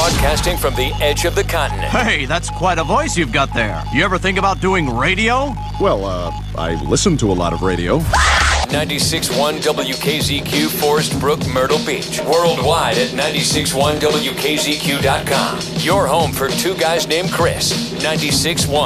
Broadcasting from the edge of the continent. Hey, that's quite a voice you've got there. You ever think about doing radio? Well, I listen to a lot of radio. 96.1 WKZQ, Forest Brook, Myrtle Beach. Worldwide at 96.1WKZQ.com. Your home for two guys named Chris. 96.1